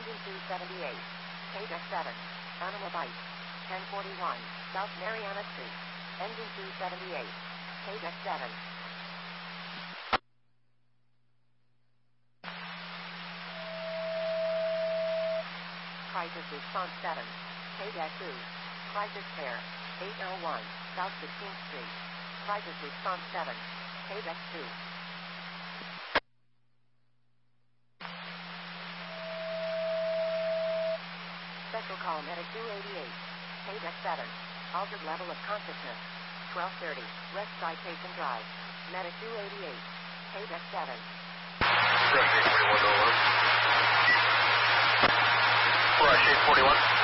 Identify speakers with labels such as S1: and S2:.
S1: Engine 278. KDEC 7. Animal bite. 1041. South Mariana Street. Engine 278. KDEC 7. Crisis Response 7. KDEC 2. Crisis Fair. 801. South 16th Street. Crisis Response 7. KDEC 2. Special Call Medic 288. KDEC 7. Altered level of consciousness. 1230. West Citation Drive. Medic 288. KDEC 7.
S2: Rush 841 over. Rush 841.